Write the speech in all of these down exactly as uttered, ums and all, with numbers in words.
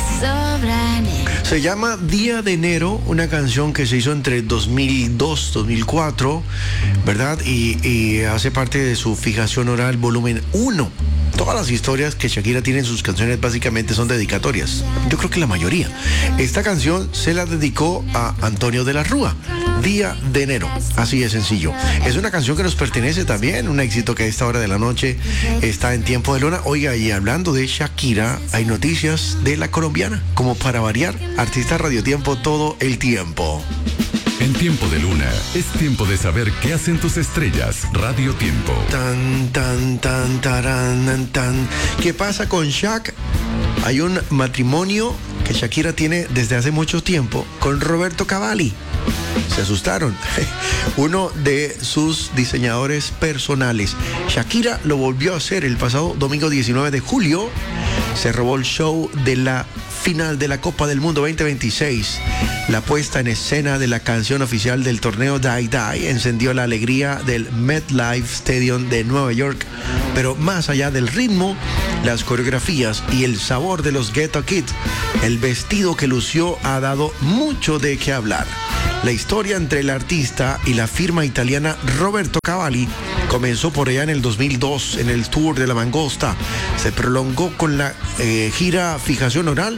Se llama Día de Enero, una canción que se hizo entre dos mil dos y dos mil cuatro, ¿verdad? Y, y hace parte de su Fijación Oral volumen uno. Todas las historias que Shakira tiene en sus canciones básicamente son dedicatorias. Yo creo que la mayoría. Esta canción se la dedicó a Antonio de la Rúa. Día de Enero, así de sencillo. Es una canción que nos pertenece también, un éxito que a esta hora de la noche está en Tiempo de Luna. Oiga, y hablando de Shakira, hay noticias de la colombiana, como para variar, artista Radio Tiempo todo el tiempo. En Tiempo de Luna, es tiempo de saber qué hacen tus estrellas. Radio Tiempo. Tan, tan, tan, taran, tan. ¿Qué pasa con Shak? Hay un matrimonio que Shakira tiene desde hace mucho tiempo con Roberto Cavalli. Se asustaron. Uno de sus diseñadores personales. Shakira lo volvió a hacer el pasado domingo diecinueve de julio. Se robó el show de la final de la Copa del Mundo veinte veintiséis. La puesta en escena de la canción oficial del torneo Die Die encendió la alegría del MetLife Stadium de Nueva York. Pero más allá del ritmo, las coreografías y el sabor de los Ghetto Kids, el vestido que lució ha dado mucho de qué hablar. La historia entre el artista y la firma italiana Roberto Cavalli comenzó por allá en el dos mil dos, en el Tour de la Mangosta. Se prolongó con la eh, gira Fijación Oral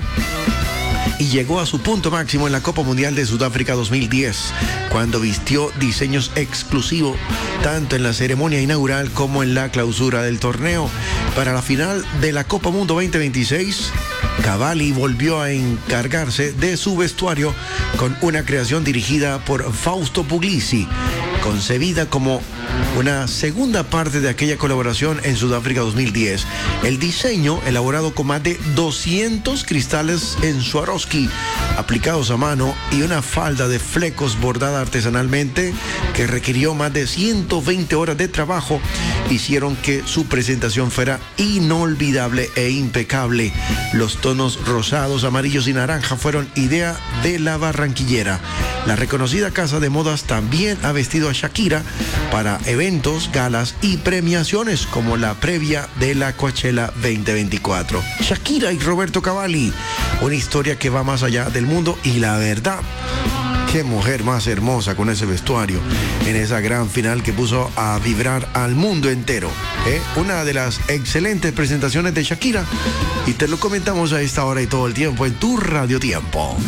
y llegó a su punto máximo en la Copa Mundial de Sudáfrica dos mil diez, cuando vistió diseños exclusivos tanto en la ceremonia inaugural como en la clausura del torneo. Para la final de la Copa Mundo veinte veintiséis, Cavalli volvió a encargarse de su vestuario con una creación dirigida por Fausto Puglisi, concebida como una segunda parte de aquella colaboración en Sudáfrica dos mil diez. El diseño, elaborado con más de doscientos cristales en Swarovski aplicados a mano y una falda de flecos bordada artesanalmente que requirió más de ciento veinte horas de trabajo, hicieron que su presentación fuera inolvidable e impecable. Los tonos rosados, amarillos y naranja fueron idea de la barranquillera. La reconocida casa de modas también ha vestido a Shakira para eventos, galas y premiaciones como la previa de la Coachella veinte veinticuatro. Shakira y Roberto Cavalli, una historia que va más allá del mundo y la verdad, qué mujer más hermosa con ese vestuario en esa gran final que puso a vibrar al mundo entero. ¿eh? Una de las excelentes presentaciones de Shakira y te lo comentamos a esta hora y todo el tiempo en tu Radio Tiempo.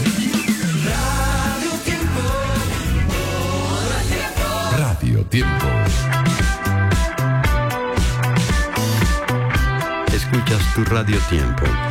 Radio Tiempo. Escuchas tu Radio Tiempo.